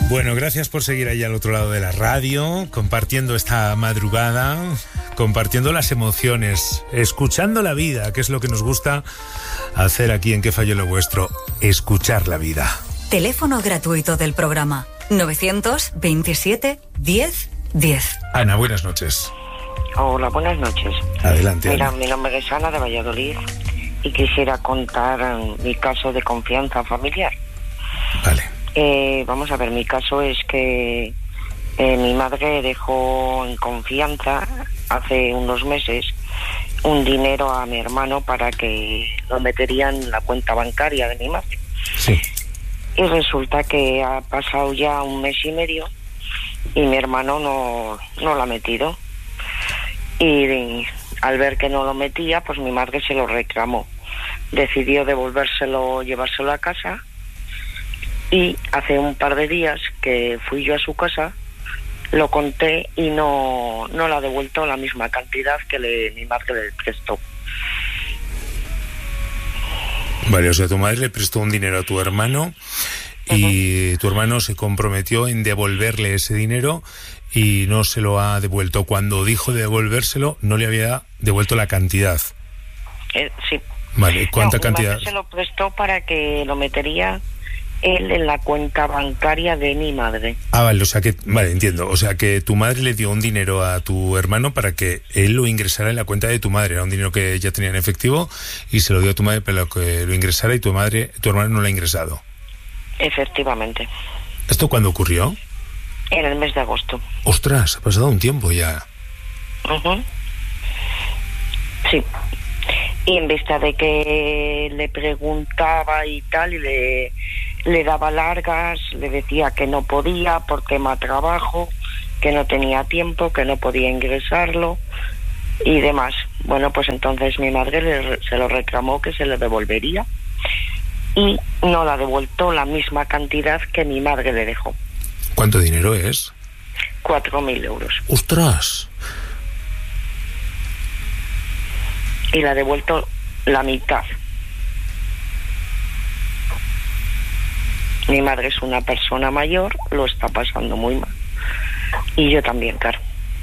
Bueno, gracias por seguir ahí al otro lado de la radio, compartiendo esta madrugada, compartiendo las emociones, escuchando la vida, que es lo que nos gusta hacer aquí en ¿Qué falló lo vuestro? Escuchar la vida. Teléfono gratuito del programa 927 10 10. Ana, buenas noches. Hola, buenas noches. Adelante. Mira, Ana. mi nombre es Ana de Valladolid y quisiera contar mi caso de confianza familiar. Vale. Vamos a ver, mi caso es que mi madre dejó en confianza hace unos meses un dinero a mi hermano para que lo metería en la cuenta bancaria de mi madre. Sí. Y resulta que ha pasado ya un mes y medio y mi hermano no lo ha metido. Y al ver que no lo metía, pues mi madre se lo reclamó. Decidió devolvérselo, llevárselo a casa. Y hace un par de días que fui yo a su casa, lo conté y no le ha devuelto la misma cantidad que mi madre le prestó. Vale, o sea, tu madre le prestó un dinero a tu hermano y tu hermano se comprometió en devolverle ese dinero y no se lo ha devuelto. Cuando dijo de devolvérselo, no le había devuelto la cantidad. Sí. Vale, ¿cuánta cantidad? Mi madre se lo prestó para que lo metería él en la cuenta bancaria de mi madre. Ah, vale, o sea que, vale, entiendo. O sea que tu madre le dio un dinero a tu hermano para que él lo ingresara en la cuenta de tu madre. Era un dinero que ella tenía en efectivo y se lo dio a tu madre para que lo ingresara y tu hermano no lo ha ingresado. Efectivamente. ¿Esto cuándo ocurrió? En el mes de agosto. Ostras, ha pasado un tiempo ya. Uh-huh. Sí. Y en vista de que le preguntaba y tal, y le daba largas, le decía que no podía por tema trabajo, que no tenía tiempo, que no podía ingresarlo y demás. Bueno, pues entonces mi madre se lo reclamó que se le devolvería y no le ha devuelto la misma cantidad que mi madre le dejó. ¿Cuánto dinero es? 4.000 euros. ¡Ostras! Y le ha devuelto la mitad. Mi madre es una persona mayor, lo está pasando muy mal. Y yo también, claro.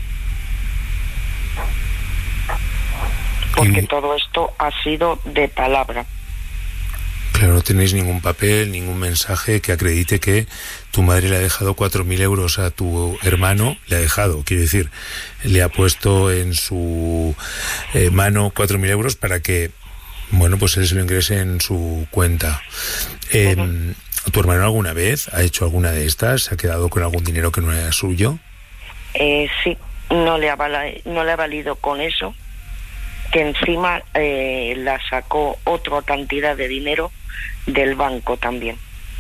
Porque todo esto ha sido de palabra. Claro, no tenéis ningún papel, ningún mensaje que acredite que tu madre le ha dejado 4.000 euros a tu hermano. Le ha dejado, quiero decir, le ha puesto en su mano 4.000 euros para que, bueno, pues él se lo ingrese en su cuenta. ¿Tu hermano alguna vez ha hecho alguna de estas? ¿Se ha quedado con algún dinero que no era suyo? Sí, no le ha valido con eso, que encima la sacó otra cantidad de dinero del banco también.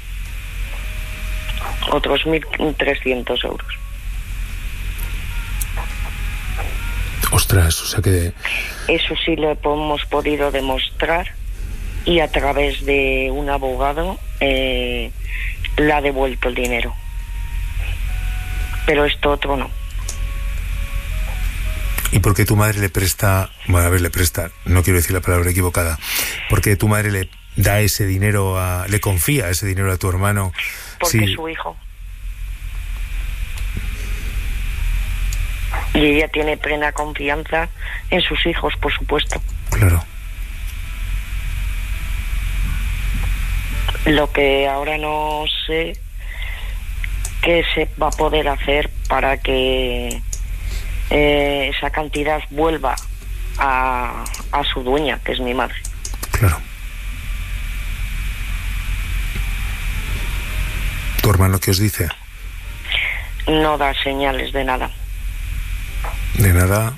Otros 1.300 euros. Ostras, o sea que... Eso sí lo hemos podido demostrar y a través de un abogado le ha devuelto el dinero. Pero esto otro no. ¿Y por qué tu madre le presta, bueno, a ver, le presta, no quiero decir la palabra equivocada, por qué tu madre le da ese dinero le confía ese dinero a tu hermano? Porque sí. Es su hijo. Y ella tiene plena confianza en sus hijos, por supuesto. Claro. Lo que ahora no sé qué se va a poder hacer para que esa cantidad vuelva a su dueña, que es mi madre. Claro. ¿Tu hermano qué os dice? No da señales de nada. ¿De nada?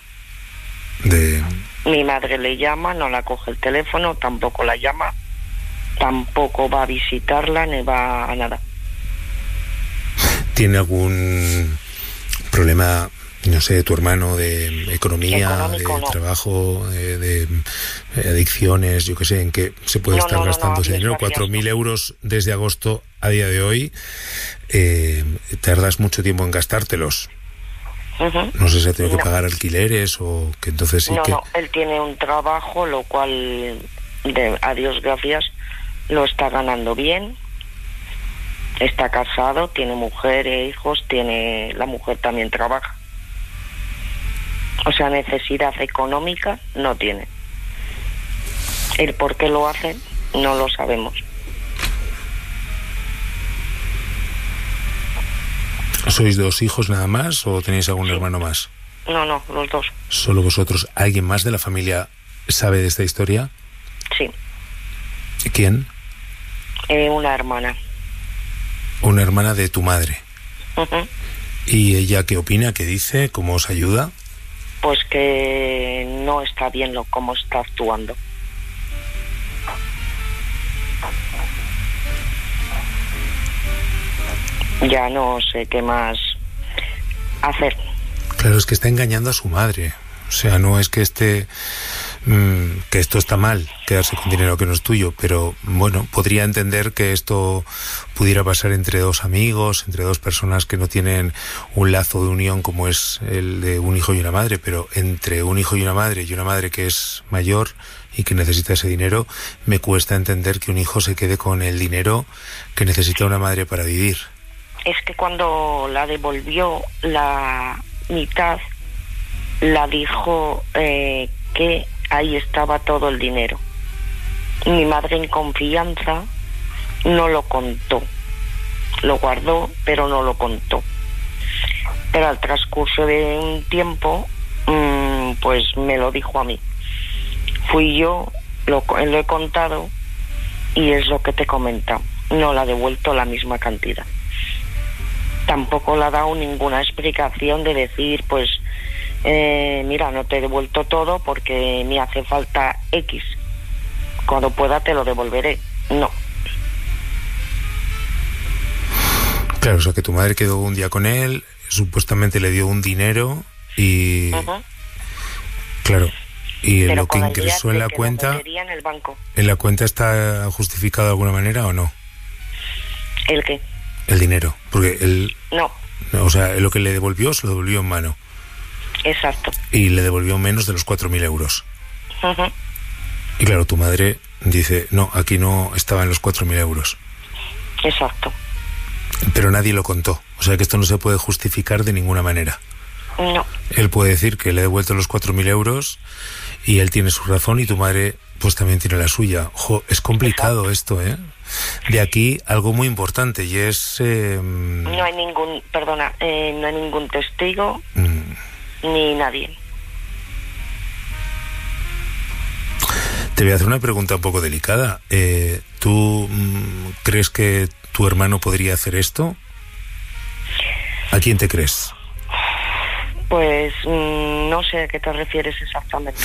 Mi madre le llama, no la coge el teléfono, tampoco la llama, tampoco va a visitarla, ni va a nada. ¿Tiene algún problema, no sé, tu hermano, de economía, económico, de no. trabajo, de adicciones, yo qué sé, en qué se puede estar gastando ese dinero? 4.000 euros desde agosto a día de hoy, tardas mucho tiempo en gastártelos. Uh-huh. No sé si ha tenido que pagar alquileres o que entonces sí que... No, él tiene un trabajo, lo cual, a Dios gracias, lo está ganando bien. Está casado, tiene mujer e hijos, la mujer también trabaja. O sea, necesidad económica no tiene. El por qué lo hace no lo sabemos. ¿Sois 2 hijos nada más o tenéis algún hermano más? No, los 2. ¿Solo vosotros? ¿Alguien más de la familia sabe de esta historia? Sí. ¿Quién? Una hermana. Una hermana de tu madre. Uh-huh. ¿Y ella qué opina? ¿Qué dice? ¿Cómo os ayuda? Pues que no está bien cómo está actuando. Ya no sé qué más hacer. Claro, es que está engañando a su madre. O sea, no es que que esto está mal, quedarse con dinero que no es tuyo, pero bueno, podría entender que esto pudiera pasar entre 2 amigos, entre 2 personas que no tienen un lazo de unión como es el de un hijo y una madre, pero entre un hijo y una madre que es mayor y que necesita ese dinero, me cuesta entender que un hijo se quede con el dinero que necesita una madre para vivir. Es que cuando la devolvió la mitad, la dijo que ahí estaba todo el dinero. Mi madre, en confianza, no lo contó. Lo guardó, pero no lo contó. Pero al transcurso de un tiempo, pues me lo dijo a mí. Fui yo, lo he contado, y es lo que te he comentado. No le ha devuelto la misma cantidad. Tampoco le ha dado ninguna explicación de decir, pues, mira, no te he devuelto todo porque me hace falta X. Cuando pueda te lo devolveré. No. Claro, o sea que tu madre quedó un día con él, supuestamente le dio un dinero y... Uh-huh. Claro, y pero lo que ingresó en la cuenta... En el banco. ¿En la cuenta está justificado de alguna manera o no? ¿El qué? El dinero, porque él... No. O sea, lo que le devolvió, se lo devolvió en mano. Exacto. Y le devolvió menos de los 4.000 euros. Uh-huh. Y claro, tu madre dice, no, aquí no estaban los 4.000 euros. Exacto. Pero nadie lo contó. O sea que esto no se puede justificar de ninguna manera. No. Él puede decir que le ha devuelto los 4.000 euros y él tiene su razón y tu madre pues también tiene la suya. Ojo, es complicado esto, ¿eh? De aquí algo muy importante y es... No hay ningún, perdona, no hay ningún testigo ni nadie. Te voy a hacer una pregunta un poco delicada. ¿Tú crees que tu hermano podría hacer esto? ¿A quién te crees? Pues no sé a qué te refieres exactamente.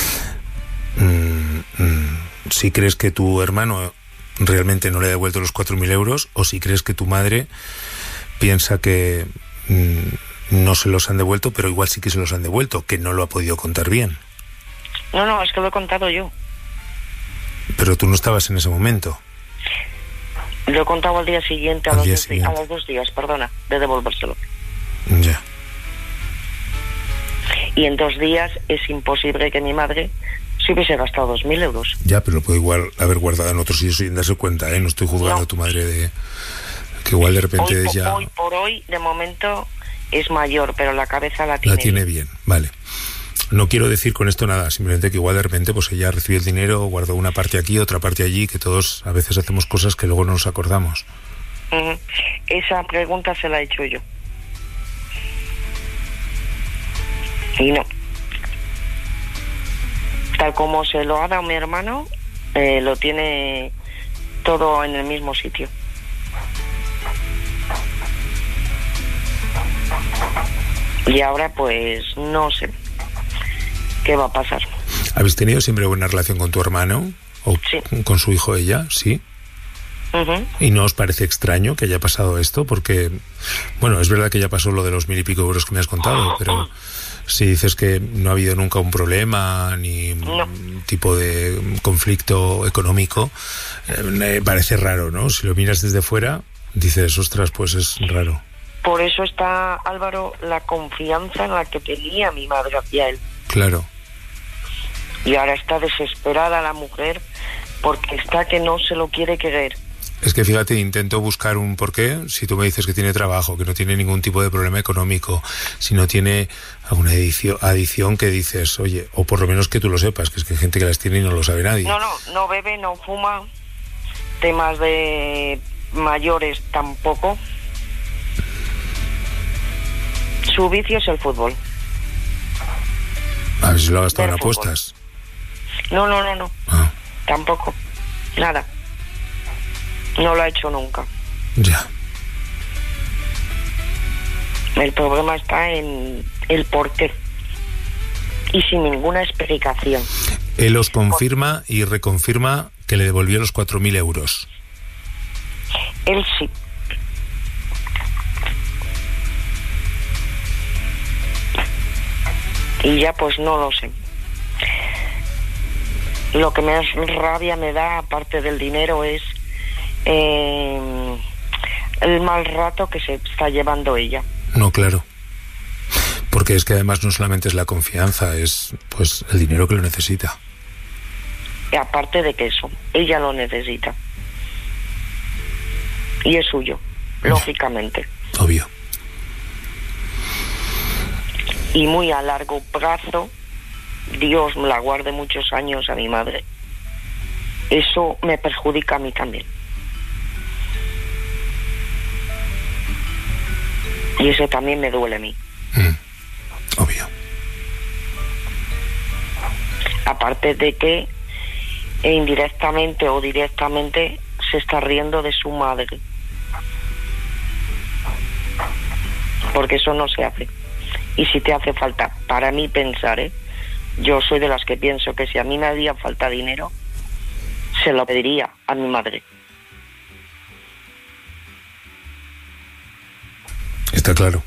Si crees que tu hermano realmente no le ha devuelto los 4.000 euros o si crees que tu madre piensa que no se los han devuelto, pero igual sí que se los han devuelto, que no lo ha podido contar bien. No, es que lo he contado yo. Pero tú no estabas en ese momento. Lo he contado al día siguiente, a los 2 días, perdona, de devolvérselo. Ya. Y en 2 días es imposible que mi madre se hubiese gastado 2.000 euros. Ya, pero lo puede igual haber guardado en otro sitio sin darse cuenta, ¿eh? No estoy juzgando a tu madre de... Que igual de repente ella... Hoy por hoy, de momento, es mayor, pero la cabeza la tiene. La tiene bien, vale. No quiero decir con esto nada, simplemente que igual de repente pues ella recibió el dinero, guardó una parte aquí, otra parte allí, que todos a veces hacemos cosas que luego no nos acordamos. Uh-huh. Esa pregunta se la he hecho yo. Y no. Tal como se lo ha dado mi hermano, lo tiene todo en el mismo sitio. Y ahora pues no sé qué va a pasar. ¿Habéis tenido siempre buena relación con tu hermano? ¿O sí. Con su hijo ella? Sí. Uh-huh. ¿Y no os parece extraño que haya pasado esto? Porque, bueno, es verdad que ya pasó lo de los 1.000 y pico euros que me has contado, pero si dices que no ha habido nunca un problema ni un tipo de conflicto económico, me parece raro, ¿no? Si lo miras desde fuera, dices, ostras, pues es raro. Por eso está, Álvaro, la confianza en la que tenía mi madre hacia él. Claro. Y ahora está desesperada la mujer porque está que no se lo quiere creer. Es que fíjate, intento buscar un porqué. Si tú me dices que tiene trabajo, que no tiene ningún tipo de problema económico, si no tiene alguna adicción que dices, oye, o por lo menos que tú lo sepas, que es que hay gente que las tiene y no lo sabe nadie. No bebe, no fuma, temas de mayores tampoco. Su vicio es el fútbol. A ver si lo ha gastado en apuestas. No. Tampoco. Nada. No lo ha hecho nunca. Ya. El problema está en el porqué. Y sin ninguna explicación. Él os confirma y reconfirma que le devolvió los 4.000 euros. Él sí. Y ya pues no lo sé. Lo que más rabia me da, aparte del dinero, es el mal rato que se está llevando ella. No, claro. Porque es que además no solamente es la confianza, es pues el dinero que lo necesita. Y aparte de que eso, ella lo necesita. Y es suyo, lógicamente. Obvio. Y muy a largo plazo, Dios me la guarde muchos años a mi madre. Eso me perjudica a mí también. Y eso también me duele a mí. Obvio. Aparte de que indirectamente o directamente se está riendo de su madre. Porque eso no se hace. Y si te hace falta, para mí pensar, yo soy de las que pienso que si a mí me haría falta dinero, se lo pediría a mi madre. Está claro.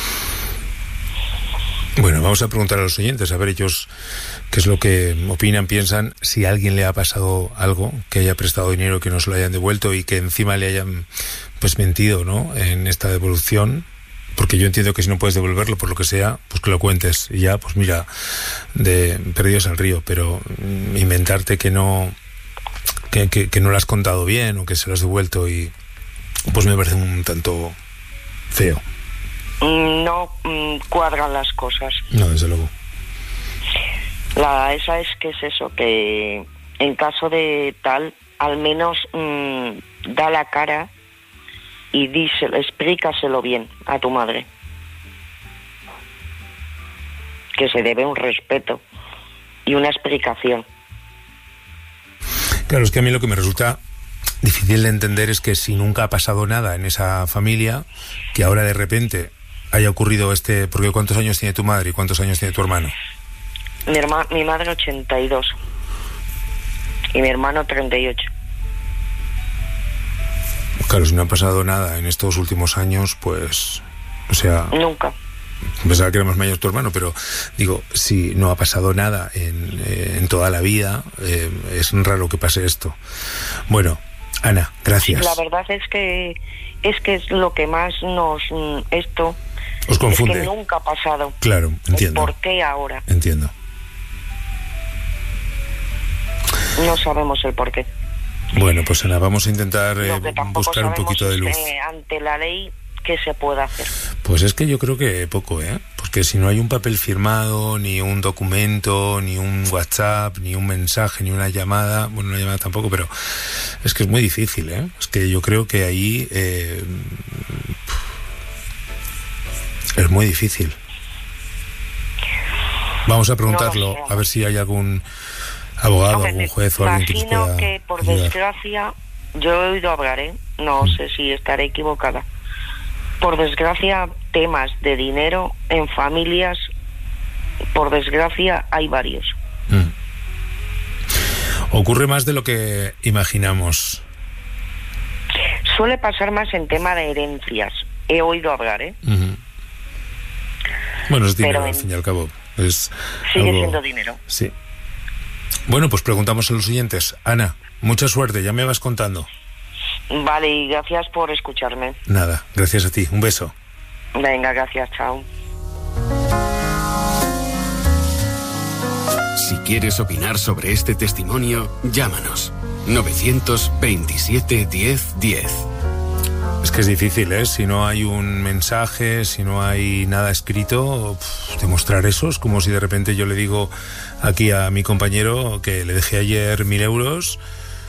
Bueno, vamos a preguntar a los oyentes, a ver ellos qué es lo que opinan, piensan, si a alguien le ha pasado algo, que haya prestado dinero, que no se lo hayan devuelto y que encima le hayan pues mentido, ¿no?, en esta devolución. Porque yo entiendo que si no puedes devolverlo por lo que sea, pues que lo cuentes y ya, pues mira, de perdidos al río. Pero inventarte que no lo has contado bien o que se lo has devuelto, y pues me parece un tanto feo. No cuadran las cosas. No, desde luego. Esa es que es eso, que en caso de tal, al menos da la cara y explícaselo bien a tu madre. Que se debe un respeto y una explicación. Claro, es que a mí lo que me resulta difícil de entender es que si nunca ha pasado nada en esa familia, que ahora de repente haya ocurrido porque ¿cuántos años tiene tu madre y cuántos años tiene tu hermano? Mi madre 82 y mi hermano 38. Claro, si no ha pasado nada en estos últimos años, pues, o sea... Nunca. Pensaba que era más mayor tu hermano, pero digo, si no ha pasado nada en toda la vida, es raro que pase esto. Bueno, Ana, gracias. La verdad es que es lo que más esto os confunde. Es que nunca ha pasado. Claro, entiendo. ¿Por qué ahora? Entiendo. No sabemos el por qué. Bueno, pues Ana, vamos a intentar buscar un poquito de luz. Ante la ley, ¿qué se puede hacer? Pues es que yo creo que poco, porque si no hay un papel firmado, ni un documento, ni un WhatsApp, ni un mensaje, ni una llamada, bueno, una llamada tampoco, pero es que es muy difícil, es que yo creo que ahí es muy difícil. Vamos a preguntarlo, a ver si hay algún abogado, algún juez o alguien que nos pueda imagino que, por ayudar. desgracia, yo he oído hablar, no sé si estaré equivocada. Por desgracia, temas de dinero en familias, por desgracia, hay varios. Ocurre más de lo que imaginamos. Suele pasar más en tema de herencias. He oído hablar, Bueno, es dinero, al fin y al cabo. Sigue siendo dinero. Sí. Bueno, pues preguntamos a los oyentes. Ana, mucha suerte, ya me vas contando. Vale, y gracias por escucharme. Nada, gracias a ti. Un beso. Venga, gracias, chao. Si quieres opinar sobre este testimonio, llámanos. 927 10 10. Es que es difícil, ¿eh? Si no hay un mensaje, si no hay nada escrito, demostrar eso es como si de repente yo le digo aquí a mi compañero que le dejé ayer 1.000 euros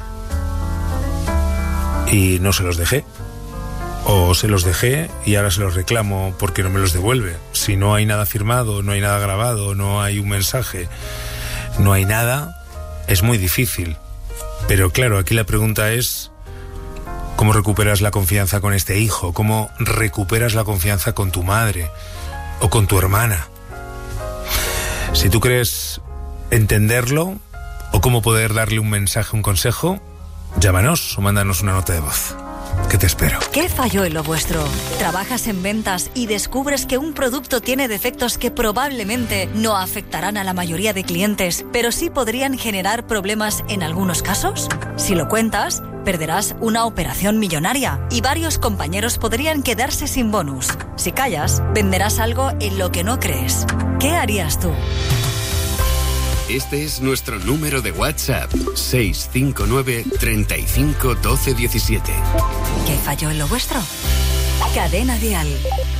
y no se los dejé. O se los dejé y ahora se los reclamo porque no me los devuelve. Si no hay nada firmado, no hay nada grabado, no hay un mensaje, no hay nada, es muy difícil. Pero claro, aquí la pregunta es: ¿cómo recuperas la confianza con este hijo? ¿Cómo recuperas la confianza con tu madre o con tu hermana? Si tú crees entenderlo o cómo poder darle un mensaje, un consejo, llámanos o mándanos una nota de voz. Que te espero. ¿Qué falló en lo vuestro? ¿Trabajas en ventas y descubres que un producto tiene defectos que probablemente no afectarán a la mayoría de clientes, pero sí podrían generar problemas en algunos casos? Si lo cuentas, perderás una operación millonaria y varios compañeros podrían quedarse sin bonus. Si callas, venderás algo en lo que no crees. ¿Qué harías tú? Este es nuestro número de WhatsApp: 659 35 12 17. ¿Qué falló en lo vuestro? Cadena Dial.